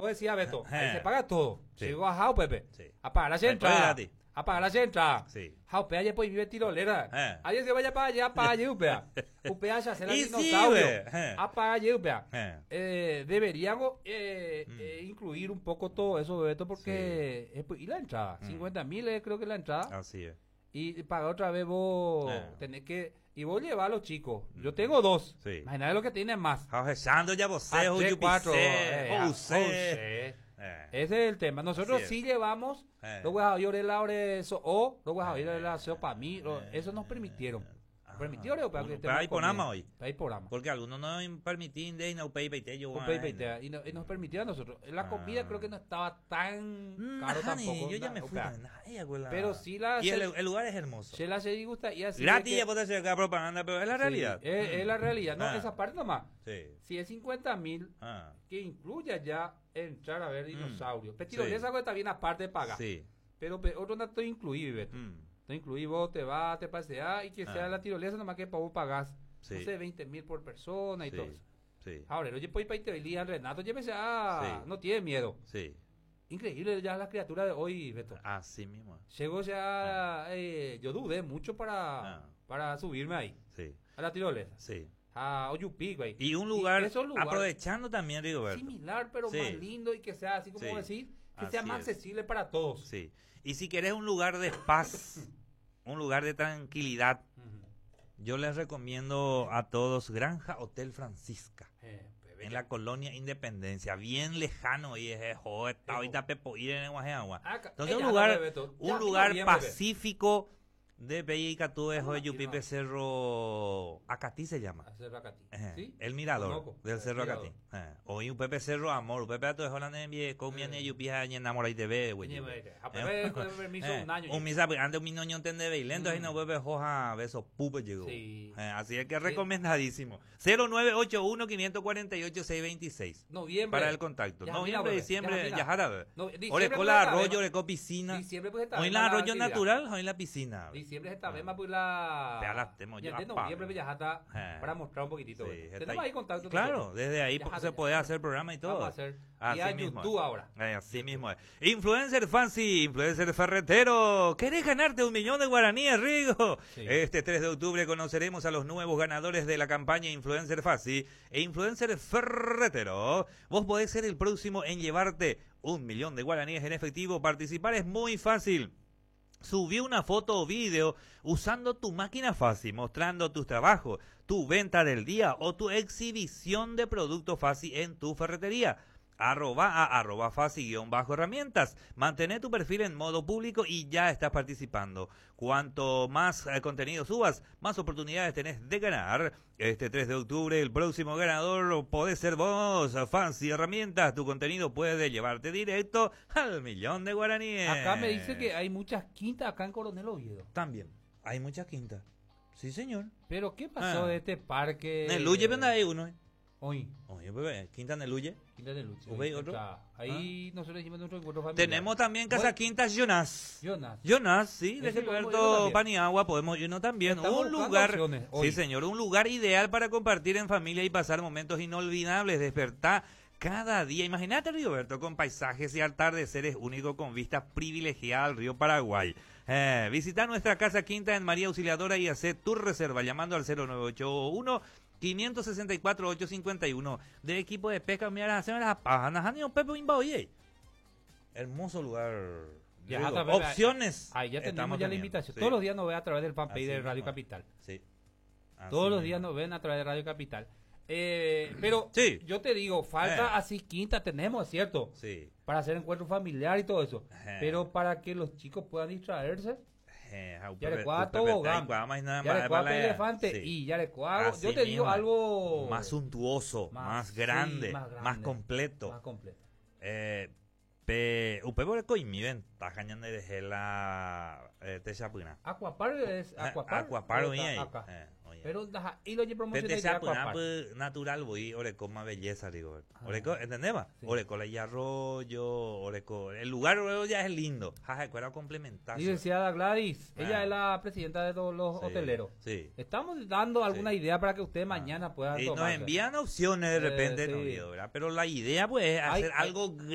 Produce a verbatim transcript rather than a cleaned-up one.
vos decías, Beto, ahí Eh. se paga todo. Sí. Llegó a Jau, Pepe. Sí. A pagar la Ahí todo entrada. gratis. A pagar la entrada. Sí. Jau, Pea, ya pues vive tirolera. Eh. Ayer se vaya para allá, para allá, Upea. Upea ya será Y sí, dinosaurio. ve. Eh. A para allá, Upea. Eh. Eh, deberíamos eh, Mm. eh, incluir un poco todo eso, Beto, porque... es pues, y la entrada. Mm. cincuenta mil es creo que la entrada. Así es. Y pagar otra vez vos Eh. tenés que... Y vos llevas a los chicos. Yo Mm. tengo dos. Sí. Imagínate lo que tienen más. Jaujesando ya você, A o tres, cuatro, Yupicé, eh, o a- usé. José. Eh. Ese es el tema. Nosotros Así es. sí llevamos Eh. los huejados la hora eso o los huejados Eh. la eso para mí. lo- Eh. Eso nos permitieron. Ah. Permitieron para que Uno- te pero hay programa hoy. Hay programa. Porque algunos no permitían de no pay pay yo. Con Pay Pay Tea, y, no- y nos permitieron a nosotros. La Ah. comida creo que no estaba tan Mm, caro ajá, ni- tampoco. Yo ya na- me o fui. sea, na- ay, abuela. pero sí la Y el, se- el lugar es hermoso. se la se gusta y así. Gratis de que- ya puede hacer acá propaganda, pero es la sí, realidad. es, es la realidad. No, Ah. esa parte nomás. Sí. Si es cincuenta mil, Ah. que incluya ya entrar a ver dinosaurios. Mm, Pero tirolesa sí. está bien aparte de pagar. Sí. Pero pe- otro no estoy incluido, Beto. Mm. No incluí vos, te vas, te paseás y que Ah. sea la tirolesa nomás que para vos pagás. Sí. No sé, veinte mil por persona y Sí. todo eso. Sí. Ahora, oye, pues para ir Renato, llévese a... Sí. No tiene miedo. Sí. Increíble ya la criatura de hoy, Beto. Así mismo. Llegó ya... eh, yo dudé mucho para, Ah. para subirme ahí, Sí. a la tirolesa. Sí. A Oyupí, güey. Y un lugar, esos lugares aprovechando también, Rigoberto. similar, pero Sí. más lindo y que sea así como Sí. decir, que Así sea más es. accesible para todos. Sí. Y si querés un lugar de paz, un lugar de tranquilidad, Ujú. yo les recomiendo a todos Granja Hotel Francisca. Eh, pues, En la colonia Independencia, bien lejano y es joder, está ahorita Pepo ir en Guajeagua. Acá- Entonces ella un no lugar, ve, Beto. Ya un aquí lugar noviembre, ve. pacífico de Bellicatú de Ah, aquí Yupipe no. Cerro Acatí se llama. a Cerro Acatí. Ejé, ¿Sí? El mirador Conozco. del El Cerro mirador. Acatí. Eh, Hoy un Pepe Cerro Amor, un Pepe Ato de Holanda en Vie, comían Eh. y Yupiá y enamora y te ve, güey. Ñe, Eh, ve, a Pepe, con permiso, un año. Un misa, pues, antes un niño entende bailando y Mm. no Pepe joja besos pupe llegó. Sí. Eh, Así es que recomendadísimo. cero nueve ocho uno, cinco cuatro ocho, seis dos seis. Noviembre. Para el contacto. Ya, Noviembre, mira, diciembre, ya, mira. ya jara. No, diciembre Oreco pues la está arroyo, Bema. oreco piscina. Diciembre pues está Hoy Bema la la arroyo actividad. natural, hoy la piscina. Diciembre está Ah. Bema pues la... Te alastemos, Ya yo de apago. noviembre pues ya está Eh. para mostrar un poquitito. Sí, Beto. está Tenemos ahí ahí. contacto. Claro, nosotros. desde ahí Ya pues, está, se ya puede está. hacer programa y todo. Vamos a hacer. Así Y a mismo YouTube es. ahora. Eh, así mismo es. Influencer fancy, influencer ferretero. ¿Querés ganarte un millón de guaraníes, Rigo? Sí. Este tres de octubre conoceremos a los nuevos ganadores de la campaña Influencer Fancy e Influencer Ferretero. Vos podés ser el próximo en llevarte un millón de guaraníes en efectivo. Participar es muy fácil. Subí una foto o video usando tu máquina fácil, mostrando tus trabajos, tu venta del día o tu exhibición de producto fácil en tu ferretería. Arroba a arroba fácil guión bajo herramientas. Mantén tu perfil en modo público y ya estás participando. Cuanto más eh, contenido subas, más oportunidades tenés de ganar. Este tres de octubre, el próximo ganador podés ser vos. Fancy Herramientas, tu contenido puede llevarte directo al millón de guaraníes. Acá me dice que hay muchas quintas acá en Coronel Oviedo. También, hay muchas quintas. Sí, señor. Pero ¿qué pasó Ah. de este parque? Neluye, ¿dónde hay uno? Hoy. Oye, bebé, quinta Neluye. Quinta de Luche. ¿Ves otro? Está. Ahí nosotros hicimos nuestro encuentro familiar. Tenemos también Casa Bueno, Quintas Jonas. Jonas. Jonas, sí, de Ese podemos irnos Gilberto también. Paniagua, podemos irnos también. Estamos Un buscando lugar, opciones hoy. sí señor, un lugar ideal para compartir en familia y pasar momentos inolvidables, despertar cada día. Imagínate, Rigoberto, con paisajes y atardeceres únicos con vista privilegiada al río Paraguay. Eh, visita nuestra Casa Quinta en María Auxiliadora y hacer tu reserva llamando al cero nueve ocho uno, cinco seis cuatro, ocho cinco uno de equipo de pesca. Mira, hacen las pajas, ni un pepe imbaoye. Hermoso lugar. Ya, Digo, otra vez, opciones. Ahí ya tenemos estamos ya la teniendo, invitación. sí. Todos los días nos ven a través del fanpage Así de Radio mismo. Capital. Sí. Así Todos los mismo. días nos ven a través de Radio Capital. Eh, pero Sí. yo te digo, falta Eh. así quinta tenemos, es cierto, Sí. para hacer encuentro familiar y todo eso. Eh. Pero para que los chicos puedan distraerse, Eh, jau, ya Pepe- le cuadra Pepe- tobogán, Ay, guau, más nada ya le más cuadra para la- elefante sí. y ya le cuadra, Así yo te digo mismo. algo Más suntuoso, más, más- sí, grande, más más, grande, completo. más completo. Eh, pe, upe por el mi ventaja ñande de la eh, te chapuna. Aquapar es Aquapar. Aquapar oye ahí. Acá. Eh, oye. Pero daja, y lo que Te promocioné te de chapuna Aquapar. pues, natural voy oreco más belleza digo. Ah. Oreco, ¿entendés? Sí. Oreco la arroyo, oreco, el lugar luego ya es lindo. Jaja, cuero complementar. Licenciada Gladys, Ah. ella es la presidenta de todos los Sí, hoteleros. sí. Estamos dando alguna Sí. idea para que ustedes mañana puedan Y nos tomarse. envían opciones de Eh, repente, sí. no, ¿verdad? Pero la idea pues es Hay- hacer hay- algo